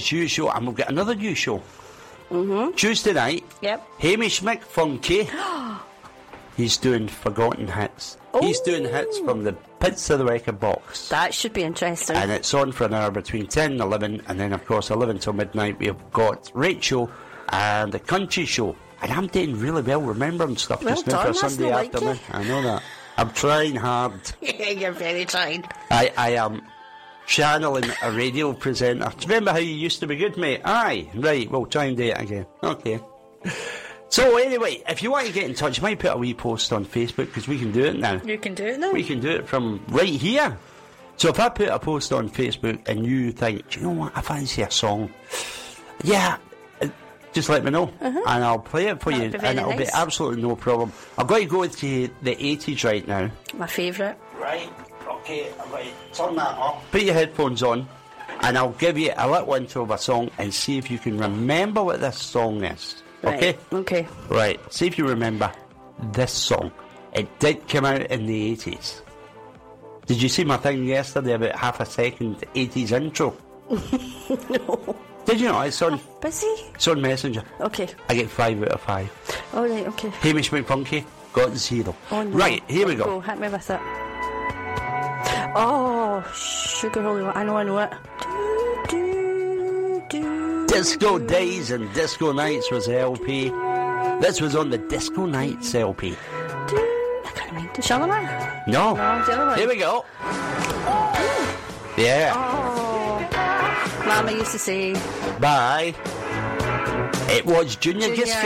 It's You Show, and we've got another You Show. Tuesday night. Yep. Hamish McFunky. He's doing forgotten hits. He's doing hits from the pits of the record box. That should be interesting. And it's on for an hour between 10 and 11, and then of course 11 till midnight we've got Rachel and the Country Show. And I'm doing really well remembering stuff Well just now done, for that's Sunday not like afternoon. you. I know that. I'm trying hard. You're very trying. I am channeling a radio presenter. Do you remember how you used to be good, mate? Aye, right, we'll try and do it again. Okay. So anyway, if you want to get in touch, you might put a wee post on Facebook, because we can do it now. You can do it now. We can do it from right here. So if I put a post on Facebook and you think, do you know what, I fancy a song, yeah, just let me know, and I'll play it for you, and it'll be absolutely no problem. I'm going to go to the 80s right now. My favourite. Right, okay, I'm going to turn that up. Put your headphones on, and I'll give you a little intro of a song and see if you can remember what this song is. Okay? Right. Okay. Right, see if you remember this song. It did come out in the 80s. Did you see my thing yesterday about half a second 80s intro? No. Did you know? It's on, Busy? it's on Messenger. Okay. I get 5 out of 5. All right, okay. Hamish McFunky got 0. Oh, no. Right, here we go. Hit me with it. Oh, Sugar Holy One. I know it. Disco Days and Disco Nights was the LP. This was on the Disco Nights LP. I can't remember. Shalimar? No. No, the other one. Here we go. Yeah. Oh. Mama used to say. Bye. It was Junior Giscard.